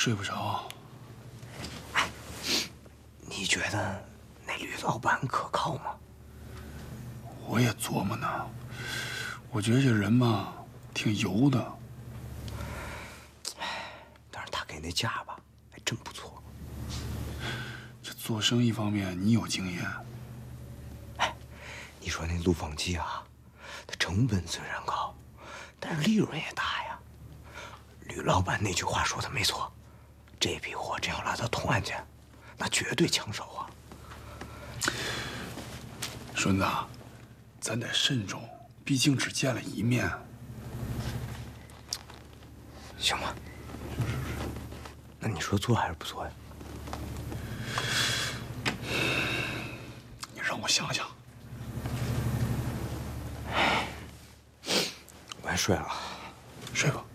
睡不着。 哎，你觉得那吕老板可靠吗？ 我也琢磨呢，我觉得这人嘛，挺油的。 但是他给那价吧，还真不错。 这做生意方面你有经验。 哎，你说那录放机啊，它成本虽然高，但是利润也大呀。吕老板那句话说的没错，这批货真要拉到同安去，那绝对抢手啊。 孙子，咱得慎重，毕竟只见了一面。 行吧，那你说做还是不做呀？ 你让我想想。 我先睡了， 睡吧。